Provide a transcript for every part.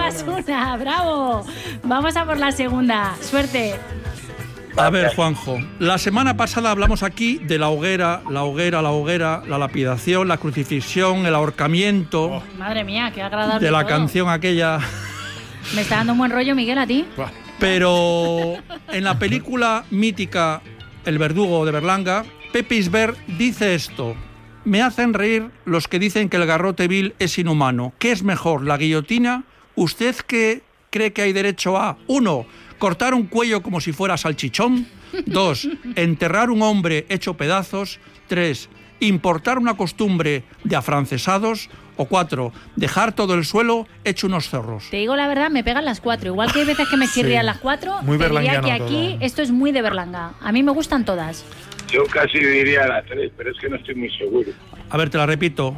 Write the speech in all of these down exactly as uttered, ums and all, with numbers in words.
llevas una, bravo. Vamos a por la segunda. Suerte. A ver, Juanjo, la semana pasada hablamos aquí de la hoguera, la hoguera, la hoguera, la lapidación, la crucifixión, el ahorcamiento. Oh, madre mía, qué agradable. De la todo. canción aquella. Me está dando un buen rollo, Miguel, a ti. Pero en la película mítica El verdugo de Berlanga, Pepe Isbert dice esto: me hacen reír los que dicen que el garrote vil es inhumano. ¿Qué es mejor, la guillotina? ¿Usted qué cree que hay derecho a? Uno, cortar un cuello como si fuera salchichón. Dos, enterrar un hombre hecho pedazos. Tres, importar una costumbre de afrancesados. O cuatro, dejar todo el suelo hecho unos zorros. Te digo la verdad, me pegan las cuatro. Igual que hay veces que me chirrían sí. las cuatro, muy te diría que todo. aquí esto es muy de Berlanga. A mí me gustan todas. Yo casi diría las tres, pero es que no estoy muy seguro. A ver, te la repito.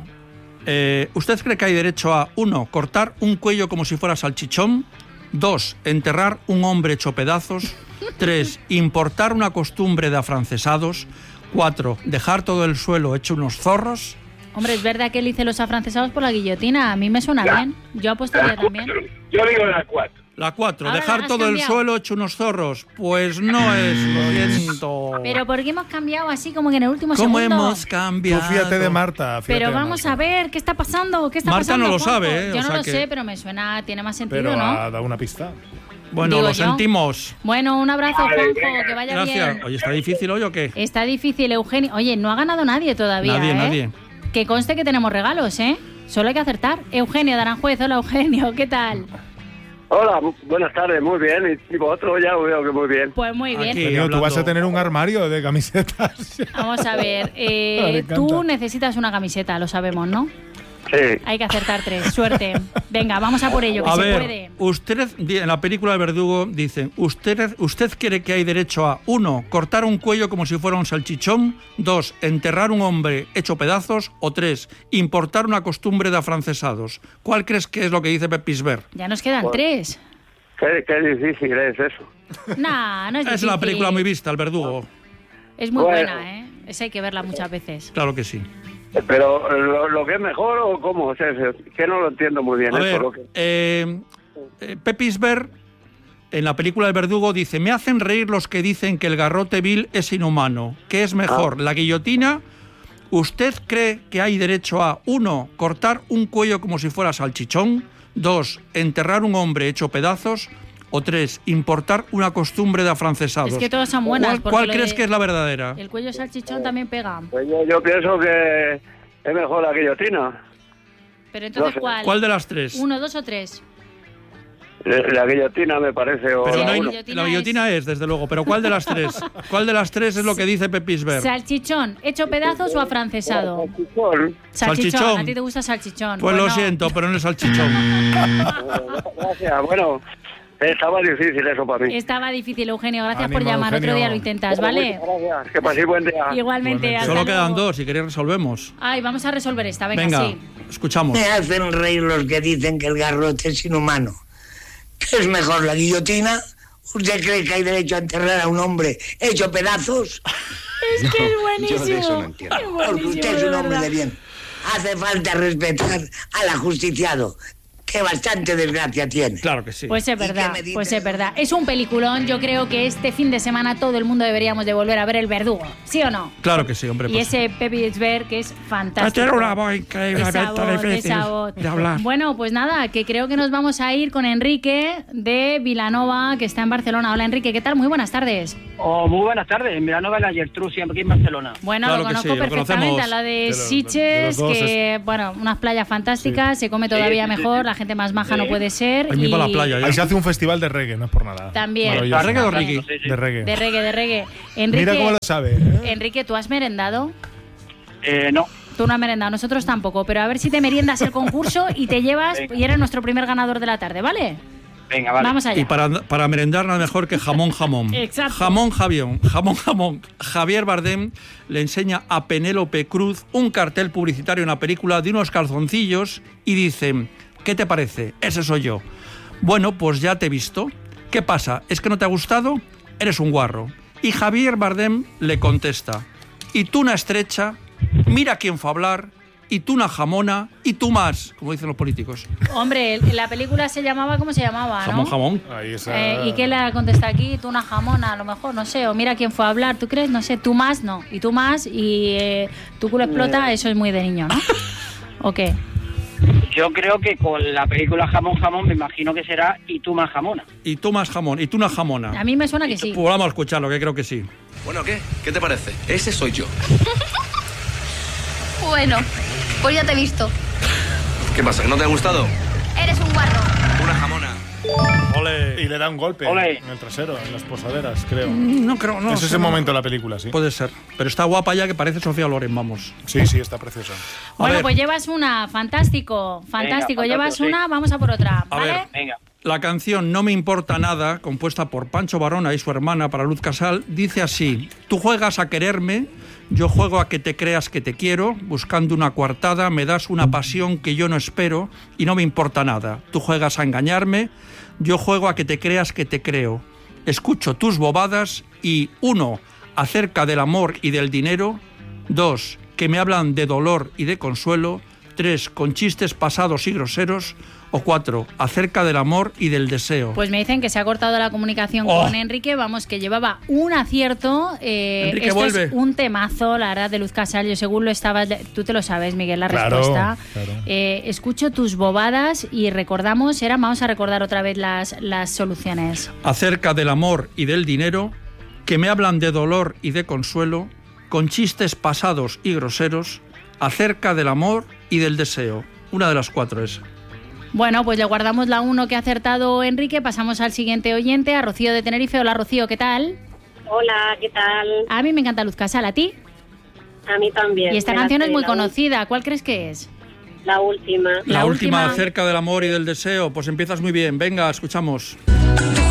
Eh, ¿Usted cree que hay derecho a, uno, cortar un cuello como si fuera salchichón? Dos, enterrar un hombre hecho pedazos. Tres, importar una costumbre de afrancesados. Cuatro, dejar todo el suelo hecho unos zorros. Hombre, es verdad que él dice los afrancesados por la guillotina. A mí me suena la, bien. Yo apostaría también. Yo digo la cuatro. La cuatro, dejar todo cambiado. el suelo hecho unos zorros. Pues no es, lo siento. Pero ¿por qué hemos cambiado así como que en el último ¿Cómo segundo? ¿Cómo hemos cambiado? Tú fíjate de Marta. Fíjate pero de vamos Marta. a ver, ¿qué está pasando? ¿Qué está Marta pasando, no lo Juanjo? sabe, ¿eh? Yo O no sea lo que... sé, pero me suena, tiene más sentido, pero ¿no? ha dado una pista. Bueno, Digo lo yo. sentimos. Bueno, un abrazo, Juanjo, que vaya Gracias. bien. Oye, ¿está difícil hoy o qué? Está difícil, Eugenio. Oye, no ha ganado nadie todavía, Nadie, ¿eh? nadie. Que conste que tenemos regalos, ¿eh? Solo hay que acertar. Eugenio de Aranjuez, hola Eugenio, ¿qué tal? Hola, buenas tardes, muy bien. Y vosotros ya veo que muy bien. Pues muy bien. Aquí, Eugenio, tú hablando... vas a tener un armario de camisetas. Vamos a ver, eh, tú necesitas una camiseta, lo sabemos, ¿no? Sí. Hay que acertar tres, suerte. Venga, vamos a por ello, que a se ver, puede. Usted, en la película del verdugo, dicen, usted, usted cree que hay derecho a, uno, cortar un cuello como si fuera un salchichón. Dos, enterrar un hombre hecho pedazos. O tres, importar una costumbre de afrancesados. ¿Cuál crees que es lo que dice Pepe Isbert? Ya nos quedan Bueno. tres. Qué, qué difícil es eso. Nah, no es Es difícil. una película muy vista, El verdugo. Es muy Bueno. buena, ¿eh? Esa hay que verla muchas veces. Claro que sí. Pero lo, lo que es mejor o cómo, o sea, que no lo entiendo muy bien. A eso, ver, lo que... eh, eh, Pepe Isbert, en la película El verdugo, dice, me hacen reír los que dicen que el garrote vil es inhumano. ¿Qué es mejor, Ah. la guillotina? ¿Usted cree que hay derecho a, uno, cortar un cuello como si fuera salchichón? Dos, enterrar un hombre hecho pedazos. O tres, importar una costumbre de afrancesados. Es que todas son buenas. ¿Cuál, porque cuál lo crees de- que es la verdadera? El cuello salchichón también pega. Pues yo, yo pienso que es mejor la guillotina. Pero entonces, No sé. ¿cuál? ¿Cuál de las tres? ¿Uno, dos o tres? La guillotina me parece. O Pero Sí, no la hay- guillotina la guillotina es... desde luego. Pero ¿cuál de las tres? ¿Cuál de las tres es lo que dice Pepe Isbert? ¿Salchichón hecho pedazos o afrancesado? Salchichón. Salchichón. Salchichón. A ti te gusta salchichón. Pues lo Bueno, siento, pero no es salchichón. Gracias. Bueno, estaba difícil eso para mí. Estaba difícil, Eugenio. Gracias Ánimo, por llamar. Eugenio. Otro día lo intentas, ¿vale? Gracias. Que paséis buen día. Igualmente. Igualmente. hasta Solo quedan luego. dos, si queréis resolvemos. Ay, vamos a resolver esta. Venga, Venga, sí. escuchamos. Me hacen reír los que dicen que el garrote es inhumano. ¿Qué es mejor, la guillotina? ¿Usted cree que hay derecho a enterrar a un hombre hecho pedazos? Es que es buenísimo. Yo de eso no entiendo. Es Porque buenísimo, usted es de un hombre verdad. de bien. Hace falta respetar al ajusticiado, que bastante desgracia tiene. Claro que sí. Pues es ¿Y qué verdad, me dices? pues es verdad. Es un peliculón. Yo creo que este fin de semana todo el mundo deberíamos de volver a ver El verdugo. ¿Sí o no? Claro que sí, hombre. Y pues. ese Pepe Isbert que es fantástico. Tiene una voz increíble, Esa Alberto, voz, difícil esa voz. de hablar. Bueno, pues nada, que creo que nos vamos a ir con Enrique de Vilanova, que está en Barcelona. Hola Enrique, ¿qué tal? Muy buenas tardes. Oh, muy buenas tardes, en Vilanova de la Gertrudis, aquí en Barcelona. Bueno, Claro lo que conozco sí, lo perfectamente, conocemos. a la de, De los- de Sitges, los dos que, bueno, unas playas fantásticas, se come todavía Sí, sí, sí, mejor, sí. la gente más maja no Sí. puede ser. Ay, mira y- la playa ya. Ahí se hace un festival de reggae, no es por nada. También. Maravilloso. ¿La reggae o También. Ricky? Sí, sí. De reggae. De reggae, de reggae. Enrique, Mira cómo lo sabe. ¿eh? Enrique, ¿tú has merendado? Eh, no, Tú no has merendado, nosotros tampoco, pero a ver si te meriendas el concurso y te llevas, Venga. y eres nuestro primer ganador de la tarde, ¿vale? venga, vale. Vamos allá. Y para, para merendar nada mejor que jamón jamón. Exacto. Jamón javión, jamón jamón. Javier Bardem le enseña a Penélope Cruz un cartel publicitario en la película de unos calzoncillos y dice, ¿qué te parece? Ese soy yo. Bueno, pues ya te he visto. ¿Qué pasa? ¿Es que no te ha gustado? Eres un guarro. Y Javier Bardem le contesta, y tú una estrecha, mira quién fue a hablar, y tú una jamona, y tú más, como dicen los políticos. Hombre, la película se llamaba, ¿cómo se llamaba? ¿no? Jamón, jamón. Ahí está. Eh, ¿Y qué le contesta aquí? Tú una jamona, a lo mejor, no sé, o mira quién fue a hablar, ¿tú crees? No sé, tú más, no. Y tú más, y eh, tu culo explota, eso es muy de niño, ¿no? ¿O qué? Yo creo que con la película Jamón Jamón me imagino que será Y tú más jamona. Y tú más jamón, y tú una jamona. A mí me suena que sí. Pues vamos a escucharlo, que creo que sí. Bueno, ¿qué? ¿Qué te parece? Ese soy yo. Bueno, pues ya te he visto. ¿Qué pasa, que no te ha gustado? Eres un guarro. Una jamona. Y le da un golpe Ole. en el trasero, en las posaderas, creo. No creo, no. es ese no. momento de la película, sí. Puede ser. Pero está guapa ya, que parece Sofía Loren, vamos. Sí, sí, está preciosa. Bueno, ver. pues llevas una, fantástico, fantástico. Venga, Llevas fantástico, una, sí. vamos a por otra, A ¿vale? ver. Venga. La canción No me importa nada, compuesta por Pancho Barona y su hermana para Luz Casal, dice así: tú juegas a quererme, yo juego a que te creas que te quiero, buscando una coartada, me das una pasión que yo no espero y no me importa nada. Tú juegas a engañarme, yo juego a que te creas que te creo. Escucho tus bobadas y, uno, acerca del amor y del dinero, dos, que me hablan de dolor y de consuelo, tres, con chistes pasados y groseros, o cuatro, acerca del amor y del deseo. Pues me dicen que se ha cortado la comunicación Oh. con Enrique, vamos, que llevaba un acierto. Eh, Enrique, esto vuelve. es un temazo, la verdad, de Luz Casal. Yo según lo estabas... Tú te lo sabes, Miguel, la Claro, respuesta. claro. Eh, escucho tus bobadas y recordamos, era, vamos a recordar otra vez las, las soluciones. Acerca del amor y del dinero, que me hablan de dolor y de consuelo, con chistes pasados y groseros, acerca del amor y del deseo. Una de las cuatro es. Bueno, pues le guardamos la uno que ha acertado Enrique, pasamos al siguiente oyente, a Rocío de Tenerife. Hola, Rocío, ¿qué tal? Hola, ¿qué tal? A mí me encanta Luz Casal, ¿a ti? A mí también. Y esta Me la canción sé, es muy la conocida, ¿cuál crees que es? ul- La última. La, La última, última. acerca del amor y del deseo. Pues empiezas muy bien. Venga, escuchamos.